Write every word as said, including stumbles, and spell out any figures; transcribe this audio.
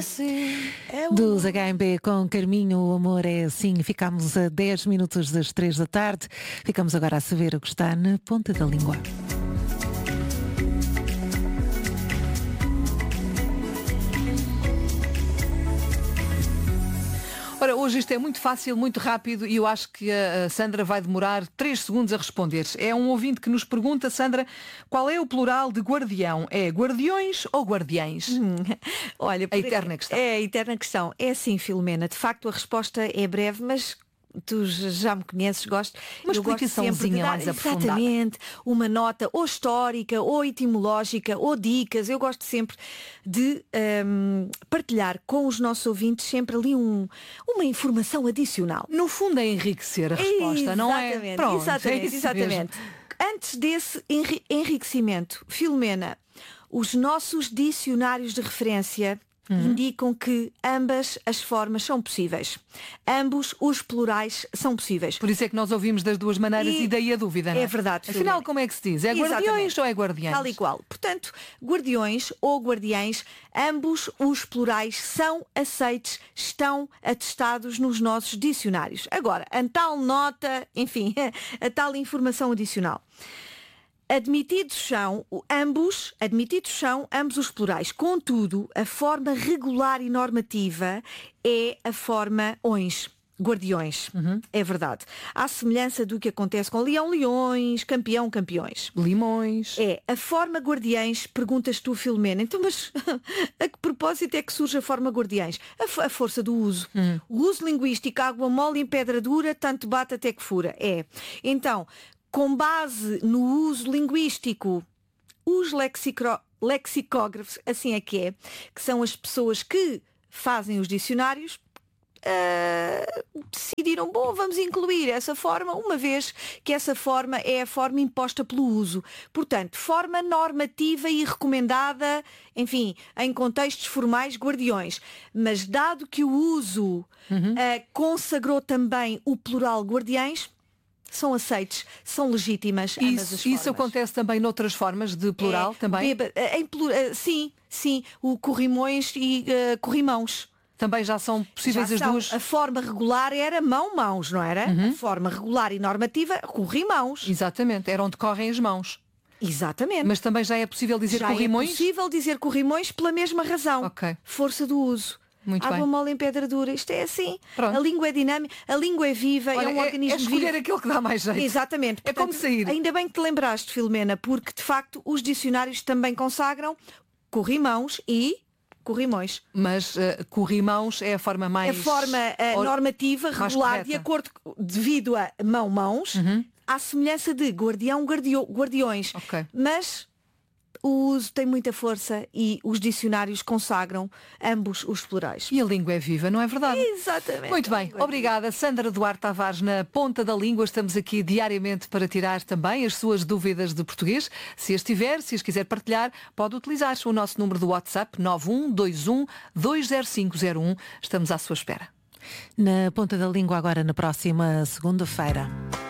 Dos H M B com Carminho, o amor é assim. Ficámos a dez minutos das três da tarde. Ficamos agora a saber o que está na ponta da língua. Ora, hoje isto é muito fácil, muito rápido e eu acho que a Sandra vai demorar três segundos a responder. É um ouvinte que nos pergunta, Sandra, qual é o plural de guardião? É guardiões ou guardiães? Hum, olha, a eterna questão. É a eterna questão. É assim, Filomena. De facto, a resposta é breve, mas tu já me conheces, gosto. Uma explicaçãozinha mais aprofundada. Exatamente, uma nota ou histórica, ou etimológica, ou dicas. Eu gosto sempre de um, partilhar com os nossos ouvintes sempre ali um, uma informação adicional. No fundo é enriquecer a resposta, exatamente, não é? Pronto, exatamente, é exatamente. Antes desse enri- enriquecimento, Filomena, os nossos dicionários de referência Uhum. indicam que ambas as formas são possíveis. Ambos os plurais são possíveis. Por isso é que nós ouvimos das duas maneiras e, e daí a dúvida, não é? É verdade. Afinal, Filomena, como é que se diz? É guardiões exatamente, ou é guardiães? Tal e qual. Portanto, guardiões ou guardiães, ambos os plurais são aceites, estão atestados nos nossos dicionários. Agora, a tal nota, enfim, a tal informação adicional. Admitidos são ambos, admitidos são ambos os plurais. Contudo, a forma regular e normativa é a forma ões, guardiões. Uhum. É verdade. À semelhança do que acontece com leão, leões, campeão, campeões. Limões. É, a forma guardiães, perguntas tu, Filomena. Então, mas a que propósito é que surge a forma guardiães? A, f- a força do uso. Uhum. O uso linguístico, água mole em pedra dura, tanto bate até que fura. É. Então, com base no uso linguístico, os lexicro- lexicógrafos, assim é que é, que são as pessoas que fazem os dicionários, uh, decidiram, bom, vamos incluir essa forma, uma vez que essa forma é a forma imposta pelo uso. Portanto, forma normativa e recomendada, enfim, em contextos formais, guardiões. Mas dado que o uso uhum. uh, consagrou também o plural guardiães, são aceites, são legítimas ambas isso, as formas. Isso acontece também noutras formas de plural é, também? Beba, em plural, sim, sim, o corrimões e uh, corrimãos. Também já são possíveis já as são. duas? A forma regular era mão-mãos, não era? Uhum. A forma regular e normativa, corrimãos. Exatamente, era onde correm as mãos. Exatamente. Mas também já é possível dizer já corrimões? É possível dizer corrimões pela mesma razão. Okay. Força do uso. Muito Água bem. mole em pedra dura. Isto é assim. Pronto. A língua é dinâmica, a língua é viva, Olha, é um é, organismo é escolher vivo. aquilo que dá mais jeito. Exatamente. É Portanto, como sair. Ainda bem que te lembraste, Filomena, porque de facto os dicionários também consagram corrimãos e corrimões. Mas uh, corrimãos é a forma mais... A forma uh, or... normativa, regular, de acordo devido a mão-mãos, uhum. à semelhança de guardião, guardio, guardiões. Okay. Mas o uso tem muita força e os dicionários consagram ambos os plurais. E a língua é viva, não é verdade? Exatamente. Muito bem, obrigada. Sandra Duarte Tavares na ponta da língua. Estamos aqui diariamente para tirar também as suas dúvidas de português. Se as tiver, se as quiser partilhar, pode utilizar o nosso número do WhatsApp nove um dois um dois zero cinco zero um. Estamos à sua espera. Na ponta da língua agora na próxima segunda-feira.